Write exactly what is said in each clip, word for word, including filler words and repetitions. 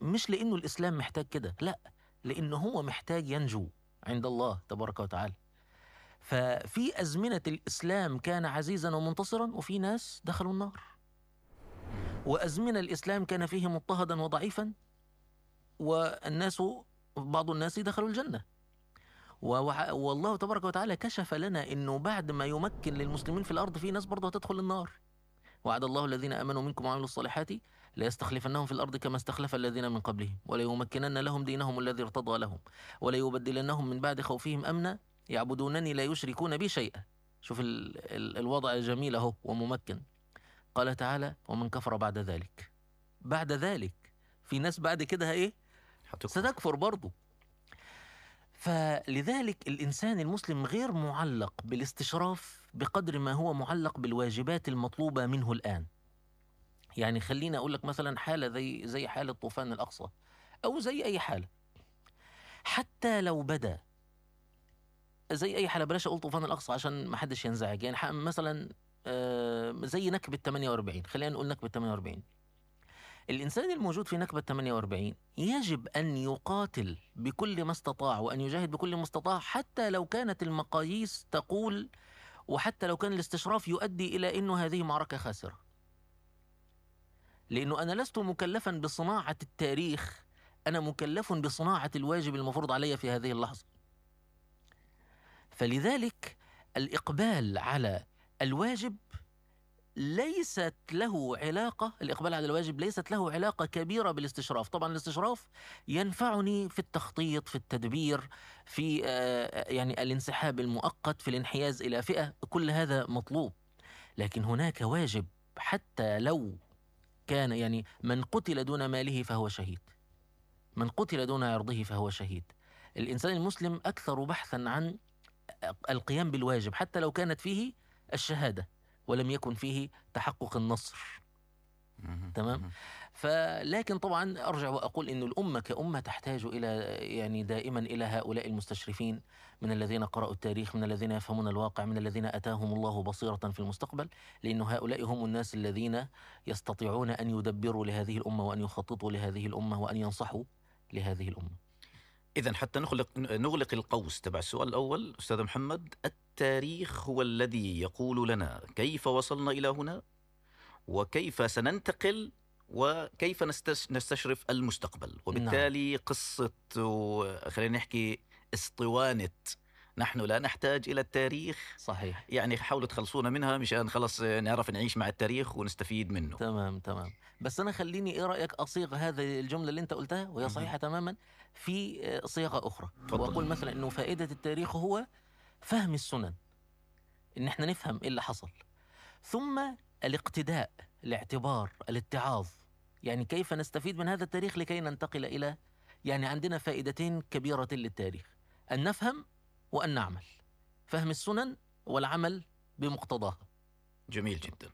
مش لأنه الإسلام محتاج كده، لا، لأنه هو محتاج ينجو عند الله تبارك وتعالى. ففي أزمنة الإسلام كان عزيزا ومنتصرا، وفي ناس دخلوا النار. وأزمنة الإسلام كان فيه مضطهدا وضعيفا، والناس بعض الناس دخلوا الجنة. والله تبارك وتعالى كشف لنا أنه بعد ما يمكن للمسلمين في الأرض في ناس برضه هتدخل النار. وعد الله الذين آمنوا منكم وعملوا الصالحات ليستخلفنهم في الأرض كما استخلف الذين من قبلهم وليمكنن لهم دينهم الذي ارتضى لهم وليبدلنهم من بعد خوفهم أمنا يعبدونني لا يشركون بي شيئا. شوف ال ال الوضع جميل اهو وممكن. قال تعالى: ومن كفر بعد ذلك. بعد ذلك في ناس بعد كده ايه؟ ستكفر برضو. فلذلك الإنسان المسلم غير معلق بالاستشراف بقدر ما هو معلق بالواجبات المطلوبة منه الآن. يعني خلينا أقول لك مثلا حالة زي زي حالة طوفان الأقصى، أو زي أي حالة، حتى لو بدأ زي أي حالة، بلاش أقول طوفان الأقصى عشان ما حدش ينزعج. يعني مثلا زي نكبة ثمانية وأربعين، خلينا نقول نكبة ثمانية وأربعين. الإنسان الموجود في نكبة ثمانية وأربعين يجب أن يقاتل بكل ما استطاع وأن يجاهد بكل ما استطاع، حتى لو كانت المقاييس تقول، وحتى لو كان الاستشراف يؤدي إلى أنه هذه معركة خاسرة. لأنه أنا لست مكلفا بصناعة التاريخ، أنا مكلف بصناعة الواجب المفروض علي في هذه اللحظة. فلذلك الإقبال على الواجب ليست له علاقة الإقبال على الواجب ليست له علاقة كبيرة بالاستشراف. طبعا الاستشراف ينفعني في التخطيط، في التدبير، في يعني الانسحاب المؤقت، في الانحياز إلى فئة، كل هذا مطلوب. لكن هناك واجب حتى لو كان، يعني من قتل دون ماله فهو شهيد، من قتل دون عرضه فهو شهيد. الإنسان المسلم أكثر بحثا عن القيام بالواجب حتى لو كانت فيه الشهادة ولم يكن فيه تحقق النصر. تمام. فلكن طبعا أرجع وأقول إن الأمة كأمة تحتاج إلى يعني دائما إلى هؤلاء المستشرفين، من الذين قرأوا التاريخ، من الذين يفهمون الواقع، من الذين أتاهم الله بصيرة في المستقبل، لأن هؤلاء هم الناس الذين يستطيعون أن يدبروا لهذه الأمة وأن يخططوا لهذه الأمة وأن ينصحوا لهذه الأمة. إذن حتى نغلق, نغلق القوس تبع السؤال الأول أستاذ محمد، التاريخ هو الذي يقول لنا كيف وصلنا إلى هنا وكيف سننتقل وكيف نستشرف المستقبل. وبالتالي نعم. قصة خلينا نحكي اسطوانة نحن لا نحتاج إلى التاريخ، صحيح، يعني حاولوا تخلصونا منها مشان خلص نعرف نعيش مع التاريخ ونستفيد منه. تمام تمام. بس أنا خليني إيه رأيك أصيغ هذه الجملة اللي أنت قلتها وهي صحيحة تماما في صيغة أخرى، وأقول مثلا إنه فائدة التاريخ هو فهم السنن، إن إحنا نفهم إيه اللي حصل، ثم الاقتداء، الاعتبار، الاتعاظ، يعني كيف نستفيد من هذا التاريخ لكي ننتقل إلى، يعني عندنا فائدتين كبيرة للتاريخ: أن نفهم وأن نعمل. فهم السنن والعمل بمقتضاها. جميل جدا.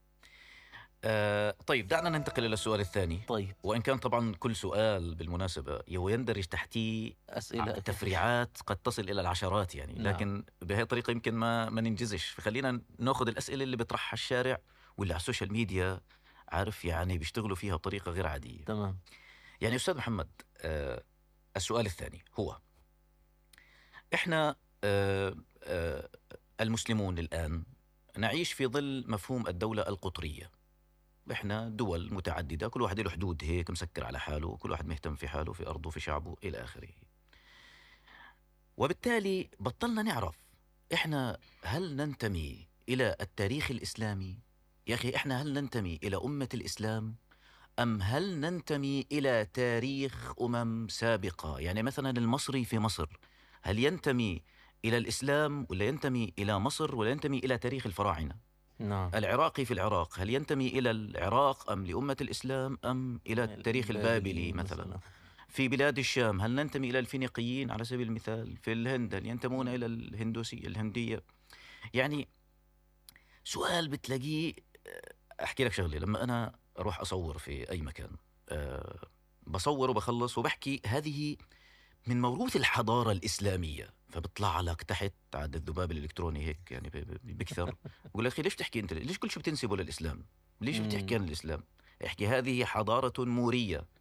آه طيب دعنا ننتقل إلى السؤال الثاني. طيب. وإن كان طبعا كل سؤال بالمناسبة يندرج تحتيه أسئلة تفريعات قد تصل إلى العشرات يعني. نعم. لكن بهذه الطريقة يمكن ما ما ننجزش، فخلينا نأخذ الأسئلة اللي بيطرحها الشارع واللي على السوشيال ميديا، عارف يعني بيشتغلوا فيها بطريقة غير عادية. تمام. يعني أستاذ محمد، آه السؤال الثاني هو: إحنا آه آه المسلمون الآن نعيش في ظل مفهوم الدولة القطرية. إحنا دول متعددة، كل واحد له حدود هيك مسكر على حاله، كل واحد مهتم في حاله، في أرضه، في شعبه، إلى آخره. وبالتالي بطلنا نعرف إحنا هل ننتمي إلى التاريخ الإسلامي؟ يا أخي إحنا هل ننتمي إلى أمة الإسلام أم هل ننتمي إلى تاريخ أمم سابقة؟ يعني مثلا المصري في مصر هل ينتمي إلى الإسلام ولا ينتمي إلى مصر ولا ينتمي إلى تاريخ الفراعنة؟ نعم. العراقي في العراق هل ينتمي إلى العراق أم لأمة الإسلام أم إلى التاريخ البابلي مثلا؟ في بلاد الشام هل ننتمي إلى الفينيقيين على سبيل المثال؟ في الهند هل ينتمون إلى الهندوسية الهندية؟ يعني سؤال بتلاقيه. أحكي لك شغلة، لما أنا أروح أصور في أي مكان أه بصور وبخلص وبحكي هذه من موروث الحضارة الإسلامية، فبطلع لك تحت عاد الذباب الإلكتروني هيك يعني بكثر. بقول لك ليش تحكي أنت، ليش كل شيء بتنسبه للإسلام، ليش بتحكي عن الإسلام؟ احكي هذه حضارة مورية